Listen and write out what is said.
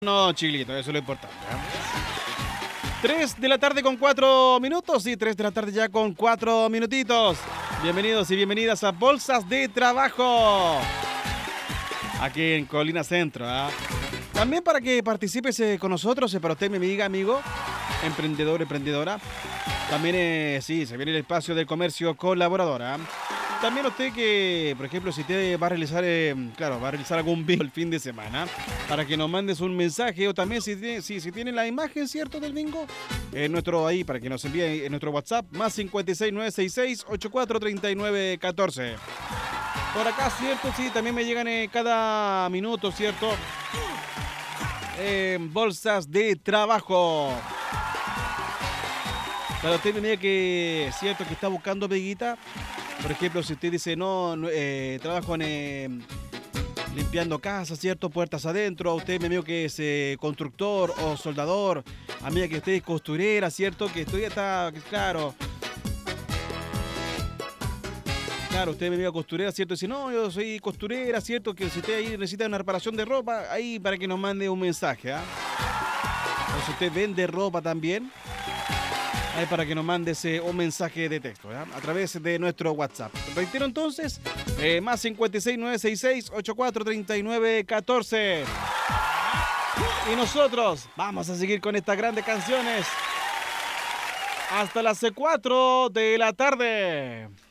No, Chilito, eso es lo importante. 3 de la tarde con 4 minutos, sí, 3 de la tarde ya con 4 minutitos. Bienvenidos y bienvenidas a Bolsas de Trabajo, aquí en Colina Centro. También para que participes con nosotros, para usted, mi amiga, amigo, emprendedor, emprendedora. También, sí, se viene el espacio del comercio colaboradora. También usted que, por ejemplo, si usted va a realizar, va a realizar algún bingo el fin de semana, para que nos mandes un mensaje, o también si tiene la imagen, ¿cierto?, del bingo, ahí, para que nos envíe en nuestro WhatsApp, más 56966843914. Por acá, ¿cierto? Sí, también me llegan cada minuto, ¿cierto? Bolsas de trabajo. Para usted, mi amiga, que cierto que está buscando peguita. Por ejemplo, si usted dice, trabajo en limpiando casas, ¿cierto? Puertas adentro. Usted, mi amigo, que es constructor o soldador. Amiga, que usted es costurera, ¿cierto? Que está, claro. Claro, usted, mi amiga costurera, ¿cierto? Dice, no, yo soy costurera, ¿cierto? Que si usted ahí necesita una reparación de ropa, ahí para que nos mande un mensaje, ¿ah? O si usted vende ropa también, ahí para que nos mandes un mensaje de texto, ¿ya? A través de nuestro WhatsApp. Reitero entonces, más 56966843914. Y nosotros vamos a seguir con estas grandes canciones hasta las 4 de la tarde.